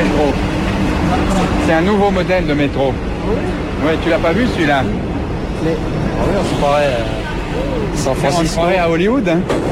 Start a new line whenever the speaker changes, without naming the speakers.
métro. C'est un nouveau modèle de métro. Ouais, tu l'as pas vu celui-là?
Oui, on se croirait San
On se
Francisco.
croirait à Hollywood, hein.